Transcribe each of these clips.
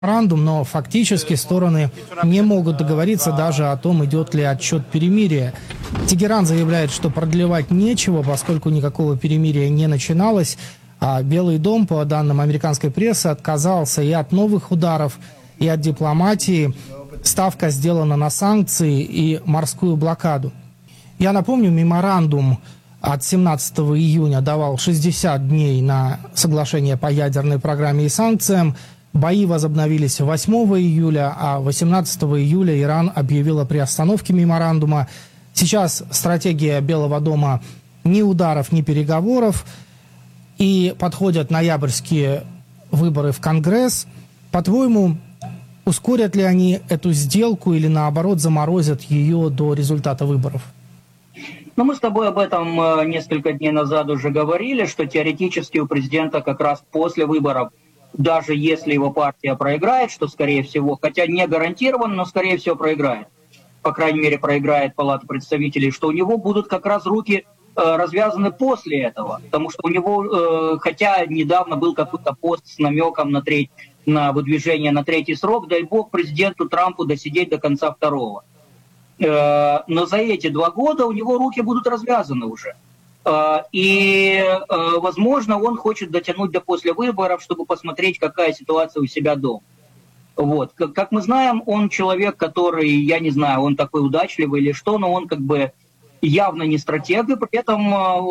меморандум, но фактически стороны не могут договориться даже о том, идет ли отчет перемирия. Тегеран заявляет, что продлевать нечего, поскольку никакого перемирия не начиналось, а Белый дом, по данным американской прессы, отказался и от новых ударов, и от дипломатии. Ставка сделана на санкции и морскую блокаду. Я напомню, меморандум от 17 июня давал 60 дней на соглашение по ядерной программе и санкциям. Бои возобновились 8 июля, а 18 июля Иран объявил о приостановке меморандума. Сейчас стратегия Белого дома ни ударов, ни переговоров. И подходят ноябрьские выборы в Конгресс. По-твоему, ускорят ли они эту сделку или, наоборот, заморозят ее до результата выборов? Ну, мы с тобой об этом несколько дней назад уже говорили, что теоретически у президента как раз после выборов, даже если его партия проиграет, что скорее всего, хотя не гарантированно, но скорее всего проиграет, по крайней мере проиграет Палата представителей, что у него будут как раз руки развязаны после этого, потому что у него, хотя недавно был какой-то пост с намеком на выдвижение на третий срок, дай бог президенту Трампу досидеть до конца второго. Но за эти 2 года у него руки будут развязаны уже. И, возможно, он хочет дотянуть до после выборов, чтобы посмотреть, какая ситуация у себя дома. Вот. Как мы знаем, он человек, который, я не знаю, он такой удачливый или что, но он как бы явно не стратег, и при этом,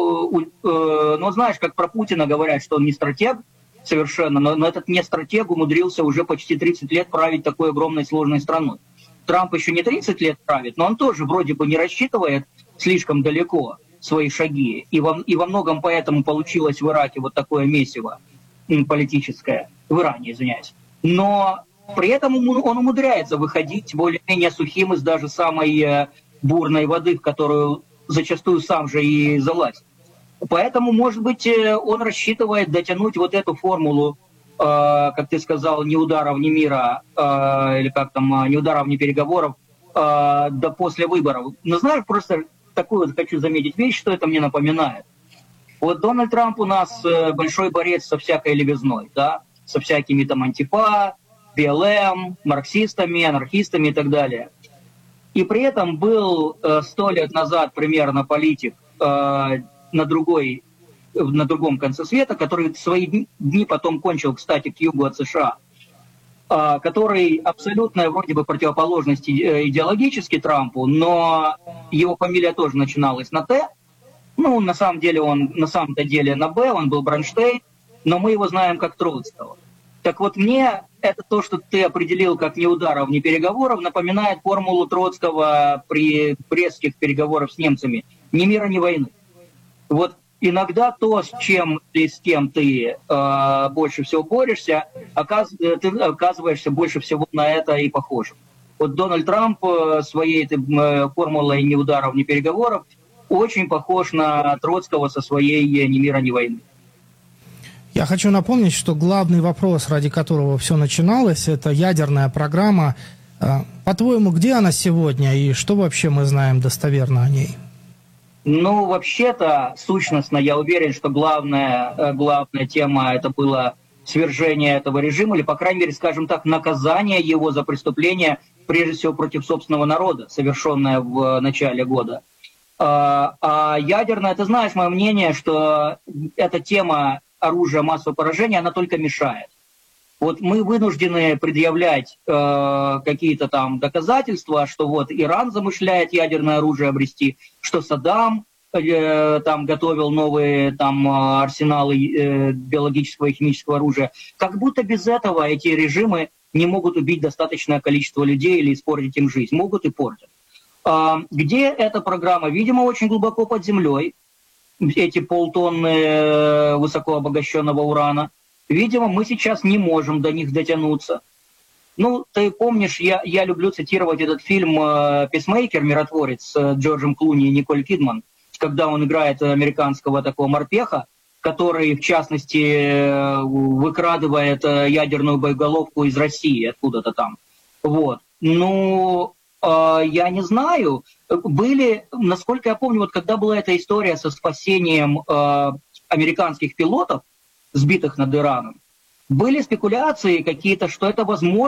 ну, знаешь, как про Путина говорят, что он не стратег совершенно, но этот не стратег умудрился уже почти 30 лет править такой огромной сложной страной. Трамп еще не 30 лет правит, но он тоже вроде бы не рассчитывает слишком далеко свои шаги. И во многом поэтому получилось в Ираке вот такое месиво политическое, в Иране, извиняюсь. Но при этом он умудряется выходить более-менее сухим из даже самой бурной воды, в которую зачастую сам же и залазит. Поэтому, может быть, он рассчитывает дотянуть вот эту формулу, как ты сказал, ни ударов, ни мира, или как там, ни ударов, ни переговоров, до после выборов. Но знаешь, просто такую вот хочу заметить вещь, что это мне напоминает. Вот Дональд Трамп у нас большой борец со всякой левизной, да, со всякими там антифа, БЛМ, марксистами, анархистами и так далее. И при этом был 100 лет назад примерно политик на другом конце света, который свои дни потом кончил, кстати, к югу от США, который абсолютно вроде бы противоположность идеологически Трампу, но его фамилия тоже начиналась на «Т». Ну, на самом-то деле на «Б», он был Бронштейн, но мы его знаем как Троцкого. Так вот, мне это то, что ты определил как ни ударов, ни переговоров, напоминает формулу Троцкого при брестских переговорах с немцами. Ни мира, ни войны. Вот иногда то, с чем и с кем ты больше всего борешься, ты оказываешься больше всего на это и похожим. Вот Дональд Трамп своей формулой ни ударов, ни переговоров очень похож на Троцкого со своей ни мира, ни войны. Я хочу напомнить, что главный вопрос, ради которого все начиналось, это ядерная программа. По-твоему, где она сегодня и что вообще мы знаем достоверно о ней? Ну, вообще-то, сущностно, я уверен, что главная тема это было свержение этого режима, или, по крайней мере, скажем так, наказание его за преступление, прежде всего, против собственного народа, совершенное в начале года. А ядерная, ты знаешь мое мнение, что эта тема оружия массового поражения, она только мешает. Вот мы вынуждены предъявлять какие-то там доказательства, что вот Иран замышляет ядерное оружие обрести, что Саддам там готовил новые там арсеналы биологического и химического оружия. Как будто без этого эти режимы не могут убить достаточное количество людей или испортить им жизнь. Могут и портят. Где эта программа? Видимо, очень глубоко под землей. Эти полтонны высокообогащенного урана. Видимо, мы сейчас не можем до них дотянуться. Ну, ты помнишь, я люблю цитировать этот фильм «Писмейкер. Миротворец» с Джорджем Клуни и Николь Кидман, когда он играет американского такого морпеха, который, в частности, выкрадывает ядерную боеголовку из России, откуда-то там. Вот. Ну, я не знаю. Были, насколько я помню, вот когда была эта история со спасением американских пилотов, сбитых над Ираном, Были спекуляции какие-то, что это возможно